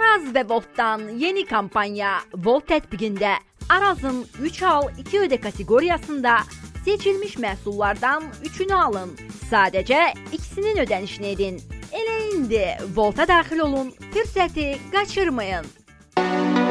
Araz və Voltdan yeni kampanya. Volt tətbiqində Arazın 3 al 2 ödə kateqoriyasında seçilmiş məhsullardan 3-ünü alın. Sadəcə ikisinin ödənişini edin. Elə indi Volta daxil olun, fürsəti qaçırmayın.